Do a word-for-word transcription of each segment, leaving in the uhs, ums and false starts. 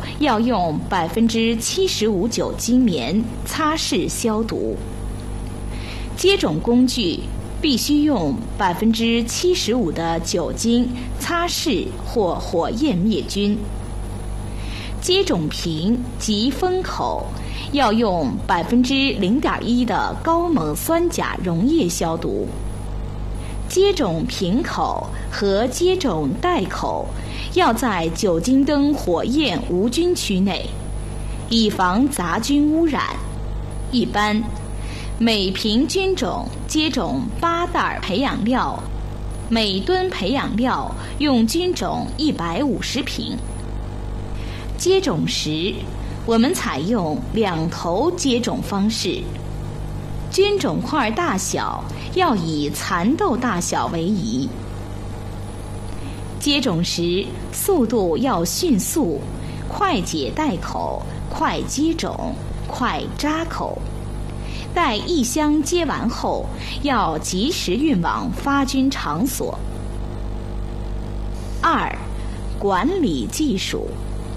要用百分之七十五酒精棉擦拭消毒。接种工具必须用百分之七十五的酒精擦拭或火焰灭菌。接种瓶及封口要用百分之零点一的高锰酸钾溶液消毒。接种瓶口和接种袋口要在酒精灯火焰无菌区内，以防杂菌污染。一般每瓶菌种接种八袋培养料，每吨培养料用菌种一百五十瓶。接种时，我们采用两头接种方式。菌种块大小要以蚕豆大小为宜。接种时速度要迅速，快解袋口，快接种，快扎口。待一箱接完后，要及时运往发菌场所。二、管理技术。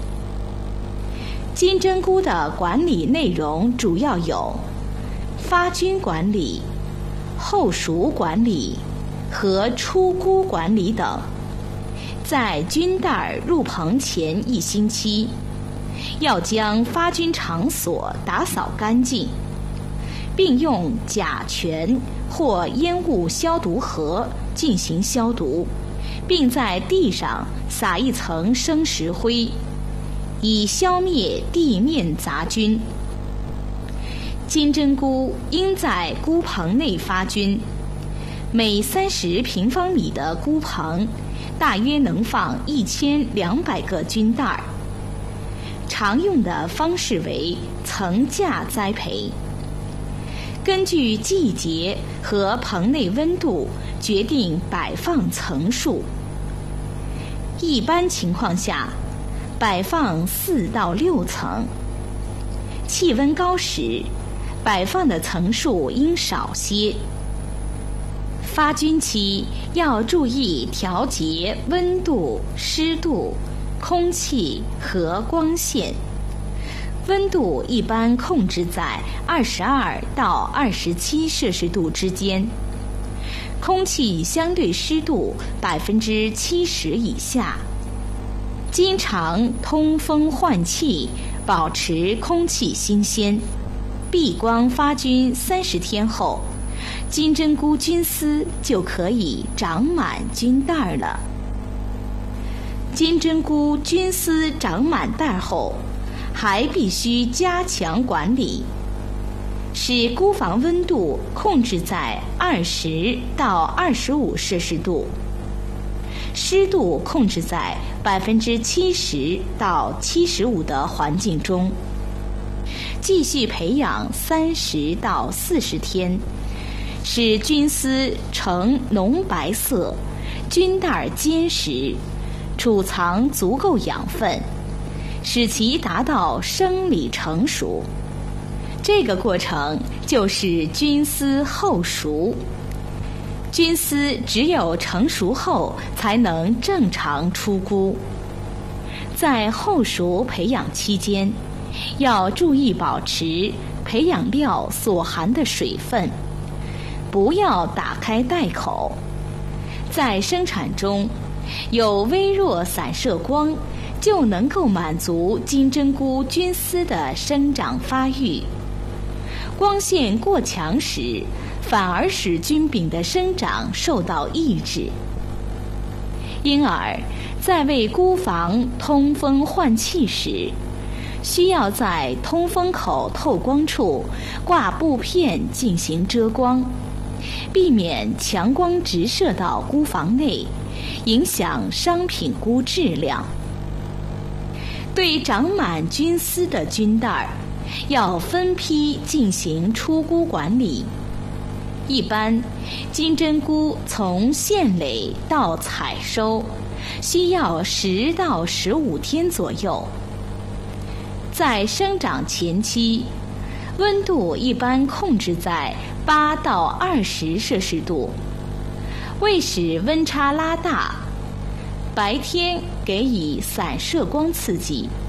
金针菇的管理内容主要有发菌管理、后熟管理和出菇管理等。在菌袋入棚前一星期，要将发菌场所打扫干净，并用甲醛或烟雾消毒盒进行消毒，并在地上撒一层生石灰，以消灭地面杂菌。金针菇应在菇棚内发菌，每三十平方米的菇棚大约能放一千两百个菌袋。常用的方式为层架栽培，根据季节和棚内温度决定摆放层数。一般情况下，摆放四到六层。气温高时，摆放的层数应少些。发菌期要注意调节温度、湿度、空气和光线。温度一般控制在二十二到二十七摄氏度之间，空气相对湿度百分之七十以下。经常通风换气，保持空气新鲜。闭光发菌三十天后，金针菇菌丝就可以长满菌袋了。金针菇菌丝长满袋后，还必须加强管理，使菇房温度控制在二十到二十五摄氏度，湿度控制在百分之七十到七十五的环境中。继续培养三十到四十天，使菌丝呈浓白色，菌袋坚实，储藏足够养分，使其达到生理成熟。这个过程就是菌丝后熟。菌丝只有成熟后才能正常出菇。在后熟培养期间，要注意保持培养料所含的水分，不要打开袋口。在生产中，有微弱散射光，就能够满足金针菇菌丝的生长发育。光线过强时，反而使菌柄的生长受到抑制。因而，在为菇房通风换气时，需要在通风口透光处挂布片进行遮光，避免强光直射到菇房内，影响商品菇质量。对长满菌丝的菌袋，要分批进行出菇管理。一般，金针菇从现垒到采收，需要十到十五天左右。在生长前期，温度一般控制在八到二十摄氏度。为使温差拉大，白天给予散射光刺激，